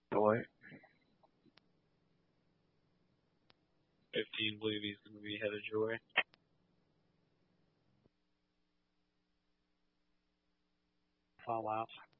Boy. 15, believe he's going to be headed your way. Fall out.